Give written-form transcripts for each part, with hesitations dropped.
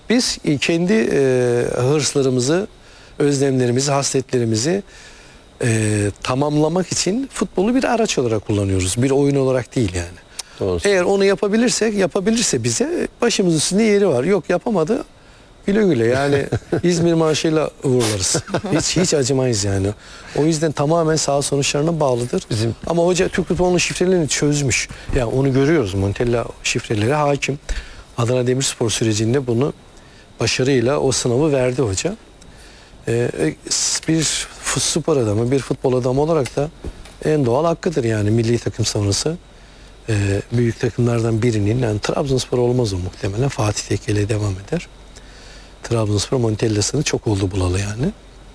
Biz kendi hırslarımızı, özlemlerimizi, hasletlerimizi tamamlamak için futbolu bir araç olarak kullanıyoruz. Bir oyun olarak değil yani. Doğrusu. Eğer onu yapabilirse bize başımızın üstünde yeri var. Yok yapamadı, güle güle yani İzmir maaşıyla vururlarız. Hiç acımayız yani. O yüzden tamamen saha sonuçlarına bağlıdır. Ama hoca Türk futbolunun şifrelerini çözmüş. Yani onu görüyoruz. Montella şifreleri hakim. Adana Demirspor sürecinde bunu başarıyla o sınavı verdi hoca. Bir spor adamı, bir futbol adamı olarak da en doğal hakkıdır yani milli takım sonrası. Büyük takımlardan birinin, yani Trabzonspor olmaz o muhtemelen, Fatih Tekke ile devam eder. Trabzonspor Montella'sını çok oldu bulalı yani.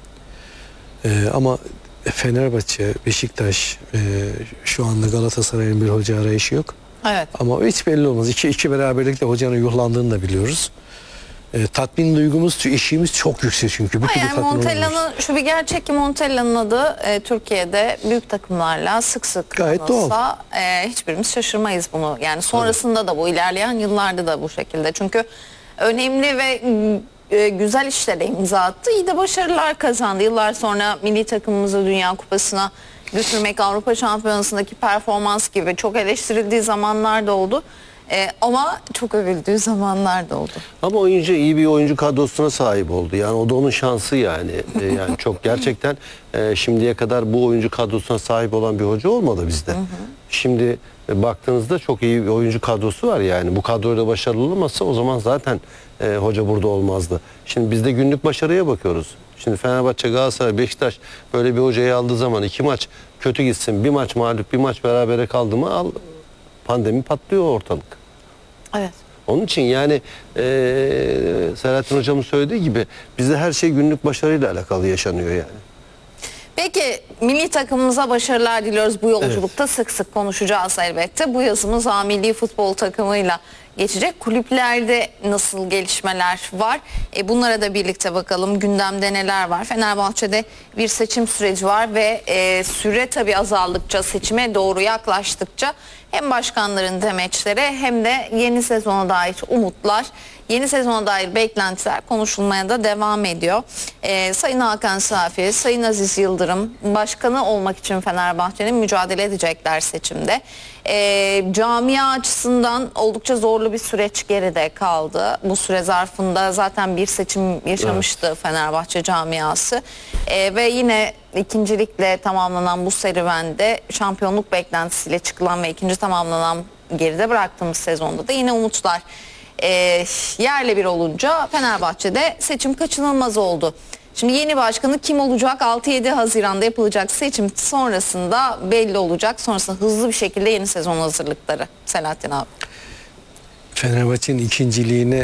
Ama Fenerbahçe, Beşiktaş, şu anda Galatasaray'ın bir hoca arayışı yok. Evet. Ama hiç belli olmaz. İki beraberlikle hocanın yuhlandığını da biliyoruz. Tatmin duygumuz, eşiğimiz çok yüksek çünkü. Yani Montella'nın, şu bir gerçek ki Montella'nın adı Türkiye'de büyük takımlarla sık sık gayet anılsa hiçbirimiz şaşırmayız bunu. Yani sonrasında da bu, ilerleyen yıllarda da bu şekilde. Çünkü önemli ve güzel işlere imza attı. İyi de başarılar kazandı. Yıllar sonra milli takımımızı Dünya Kupası'na götürmek, Avrupa Şampiyonası'ndaki performans gibi çok eleştirildiği zamanlar da oldu. Ama çok övüldüğü zamanlar da oldu. Ama oyuncu iyi bir oyuncu kadrosuna sahip oldu. Yani o da onun şansı yani. Yani çok gerçekten şimdiye kadar bu oyuncu kadrosuna sahip olan bir hoca olmadı bizde. Şimdi baktığınızda çok iyi bir oyuncu kadrosu var yani. Bu kadroyla başarılı olmazsa o zaman zaten hoca burada olmazdı. Şimdi biz de günlük başarıya bakıyoruz. Şimdi Fenerbahçe, Galatasaray, Beşiktaş böyle bir hocayı aldığı zaman 2 maç kötü gitsin, bir maç mağlup, bir maç berabere kaldı mı pandemi patlıyor ortalık. Evet. Onun için yani Selahattin Hocam'ın söylediği gibi bizde her şey günlük başarıyla alakalı yaşanıyor yani. Peki milli takımımıza başarılar diliyoruz bu yolculukta. Evet. Sık sık konuşacağız elbette. Bu yazımız A milli futbol takımıyla geçecek. Kulüplerde nasıl gelişmeler var? Bunlara da birlikte bakalım. Gündemde neler var? Fenerbahçe'de bir seçim süreci var ve süre tabii azaldıkça, seçime doğru yaklaştıkça hem başkanların demeçleri hem de yeni sezona dair umutlar, yeni sezona dair beklentiler konuşulmaya da devam ediyor. Sayın Hakan Safi, Sayın Aziz Yıldırım başkanı olmak için Fenerbahçe'nin mücadele edecekler seçimde. Camia açısından oldukça zorlu bir süreç geride kaldı. Bu süre zarfında zaten bir seçim yaşamıştı, evet, Fenerbahçe camiası. Ve yine ikincilikle tamamlanan bu serüvende şampiyonluk beklentisiyle çıkılan ve ikinci tamamlanan geride bıraktığımız sezonda da yine umutlar yerle bir olunca Fenerbahçe'de seçim kaçınılmaz oldu. Şimdi yeni başkanı kim olacak? 6-7 Haziran'da yapılacak seçim sonrasında belli olacak. Sonrasında hızlı bir şekilde yeni sezon hazırlıkları. Selahattin abi. Fenerbahçe'nin ikinciliğine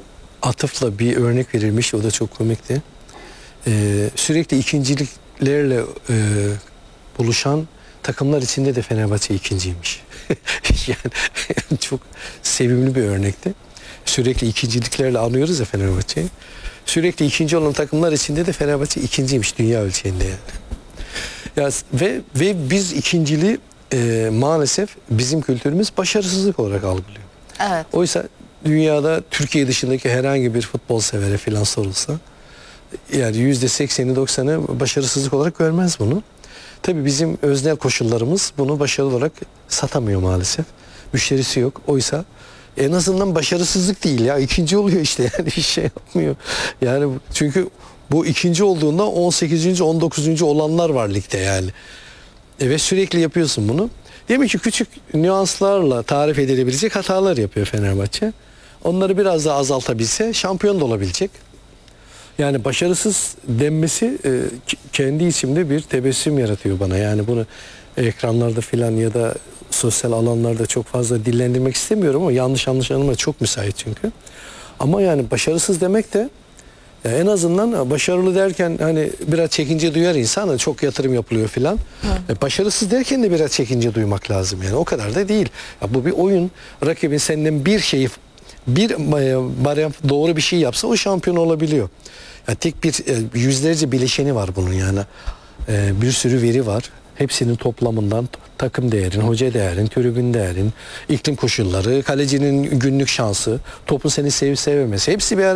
atıfla bir örnek verilmiş. O da çok komikti. Sürekli ikinciliklerle buluşan takımlar içinde de Fenerbahçe ikinciymiş. Yani çok sevimli bir örnekti. Sürekli ikinciliklerle anıyoruz ya Fenerbahçe'yi. Sürekli ikinci olan takımlar içinde de Fenerbahçe ikinciymiş dünya ölçeğinde yani. Ya ve biz ikinciliği maalesef bizim kültürümüz başarısızlık olarak algılıyor. Evet. Oysa dünyada Türkiye dışındaki herhangi bir futbol severe filan sorulsa yani %80'i 90'ı başarısızlık olarak görmez bunu. Tabii bizim öznel koşullarımız bunu başarılı olarak satamıyor maalesef. Müşterisi yok. Oysa en azından başarısızlık değil ya. İkinci oluyor işte yani bir şey yapmıyor. Yani çünkü bu ikinci olduğunda 18. 19. olanlar var ligde yani. Ve sürekli yapıyorsun bunu. Demek ki küçük nüanslarla tarif edilebilecek hatalar yapıyor Fenerbahçe. Onları biraz daha azaltabilse şampiyon da olabilecek. Yani başarısız denmesi kendi içimde bir tebessüm yaratıyor bana. Yani bunu ekranlarda filan ya da sosyal alanlarda çok fazla dillendirmek istemiyorum ama yanlış anlaşılma çok müsait çünkü. Ama yani başarısız demek de ya en azından başarılı derken hani biraz çekince duyar insan, çok yatırım yapılıyor filan. Başarısız derken de biraz çekince duymak lazım yani, o kadar da değil. Ya bu bir oyun. Rakibin senden bir şeyi, bir doğru bir şey yapsa o şampiyon olabiliyor. Ya tek bir yüzlerce bileşeni var bunun yani. Bir sürü veri var. Hepsinin toplamından takım değerin, hoca değerin, tribün değerin, iklim koşulları, kalecinin günlük şansı, topun seni sevip sevmemesi, hepsi bir araya